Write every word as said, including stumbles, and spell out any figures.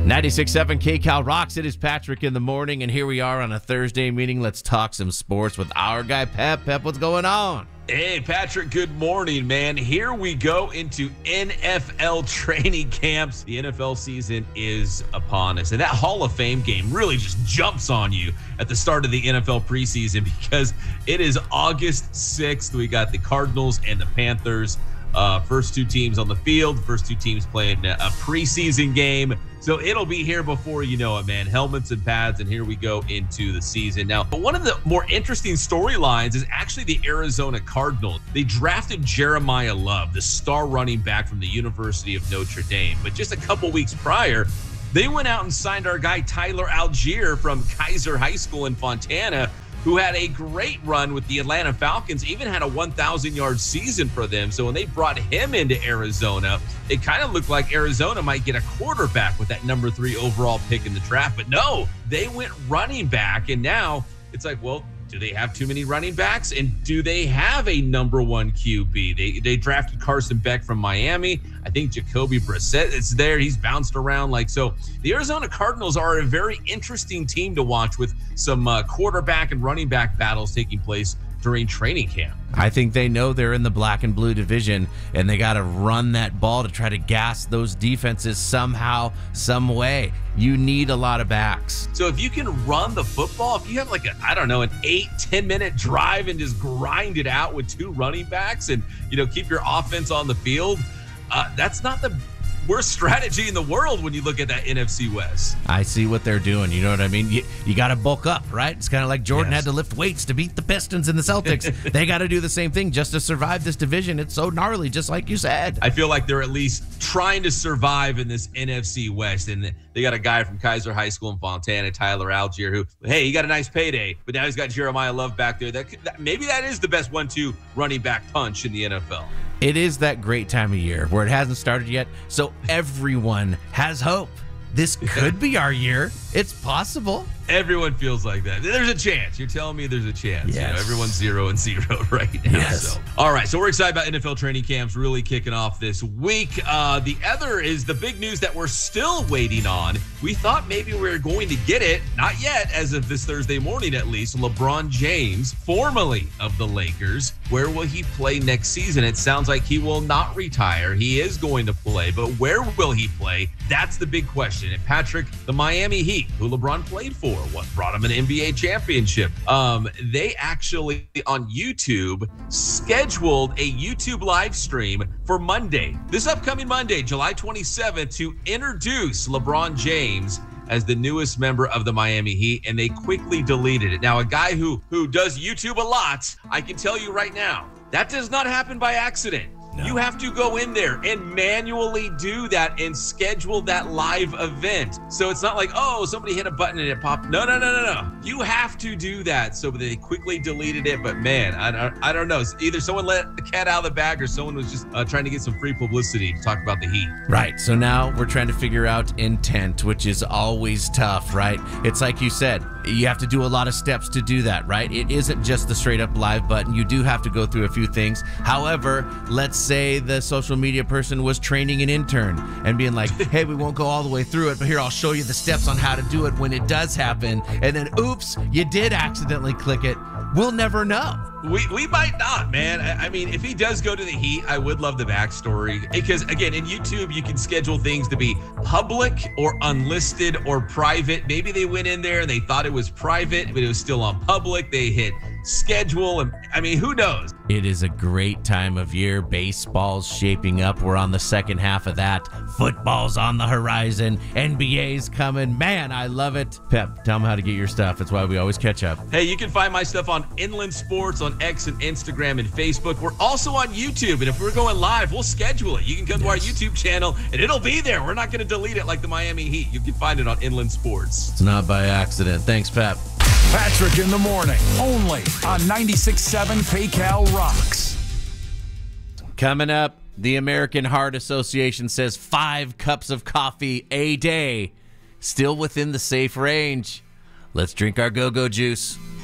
ninety-six point seven K-Cal rocks. It is Patrick in the morning, and here we are on a Thursday meeting. Let's talk some sports with our guy, Pep. Pep, what's going on? Hey, Patrick, good morning, man. Here we go into N F L training camps. The N F L season is upon us, and that Hall of Fame game really just jumps on you at the start of the N F L preseason because it is August sixth. We got the Cardinals and the Panthers. Uh, first two teams on the field, first two teams playing a preseason game. So it'll be here before you know it, man. Helmets and pads, and here we go into the season. Now, but one of the more interesting storylines is actually the Arizona Cardinals. They drafted Jeremiah Love, the star running back from the University of Notre Dame. But just a couple weeks prior, they went out and signed our guy Tyler Algier from Kaiser High School in Fontana, who had a great run with the Atlanta Falcons, even had a one thousand yard season for them. So when they brought him into Arizona, it kind of looked like Arizona might get a quarterback with that number three overall pick in the draft. But no, they went running back. And now it's like, well, do they have too many running backs? And do they have a number one Q B? They they drafted Carson Beck from Miami. I think Jacoby Brissett is there. He's bounced around. Like, so the Arizona Cardinals are a very interesting team to watch with some uh, quarterback and running back battles taking place during training camp. I think they know they're in the black and blue division, and they got to run that ball to try to gas those defenses somehow, some way. You need a lot of backs. So if you can run the football, if you have like a, I don't know, an eight, ten minute drive and just grind it out with two running backs and, you know, keep your offense on the field, uh, that's not the worst strategy in the world when you look at that N F C West. I see what they're doing. You know what I mean? You, you got to bulk up, right? It's kind of like Jordan Yes. had to lift weights to beat the Pistons and the Celtics. They got to do the same thing just to survive this division. It's so gnarly, just like you said. I feel like they're at least trying to survive in this N F C West. And they got a guy from Kaiser High School in Fontana, Tyler Algier, who, hey, he got a nice payday, but now he's got Jeremiah Love back there. That, that Maybe that is the best one two running back punch in the N F L. It is that great time of year where it hasn't started yet, so everyone has hope. This could be our year. It's possible. Everyone feels like that. There's a chance. You're telling me there's a chance. Yes. You know, everyone's zero and zero right now. Yes. So, all right. So we're excited about N F L training camps really kicking off this week. Uh, the other is the big news that we're still waiting on. We thought maybe we were going to get it. Not yet, as of this Thursday morning at least. LeBron James, formerly of the Lakers. Where will he play next season? It sounds like he will not retire. He is going to play, but where will he play? That's the big question. And Patrick, the Miami Heat, who LeBron played for, what brought him an N B A championship. Um, they actually on YouTube scheduled a YouTube live stream for Monday, this upcoming Monday, July twenty-seventh, to introduce LeBron James as the newest member of the Miami Heat, and they quickly deleted it. Now, a guy who who does YouTube a lot, I can tell you right now, that does not happen by accident. No. You have to go in there and manually do that and schedule that live event. So it's not like, oh, somebody hit a button and it popped. No, no, no, no, no. You have to do that. So they quickly deleted it. But man, I don't, I don't know. Either someone let the cat out of the bag or someone was just uh, trying to get some free publicity to talk about the Heat. Right. So now we're trying to figure out intent, which is always tough, right? It's like you said, you have to do a lot of steps to do that, right? It isn't just the straight up live button. You do have to go through a few things. However, let's say the social media person was training an intern and being like, hey, we won't go all the way through it, but here, I'll show you the steps on how to do it when it does happen. And then, oops, you did accidentally click it. We'll never know. We we might not, man. I, I mean, if he does go to the Heat, I would love the backstory. Because, again, in YouTube, you can schedule things to be public or unlisted or private. Maybe they went in there and they thought it was private, but it was still on public. They hit schedule. And I mean, who knows? It is a great time of year. Baseball's shaping up. We're on the second half of that. Football's on the horizon. N B A's coming. Man, I love it. Pep, tell them how to get your stuff. That's why we always catch up. Hey, you can find my stuff on Inland Sports on X and Instagram and Facebook. We're also on YouTube, and if we're going live, we'll schedule it. You can come to our YouTube channel, and it'll be there. We're not going to delete it like the Miami Heat. You can find it on Inland Sports. It's not by accident. Thanks, Pep. Patrick in the morning, only on ninety-six point seven K-Cal Rocks. Coming up, the American Heart Association says five cups of coffee a day, still within the safe range. Let's drink our go-go juice.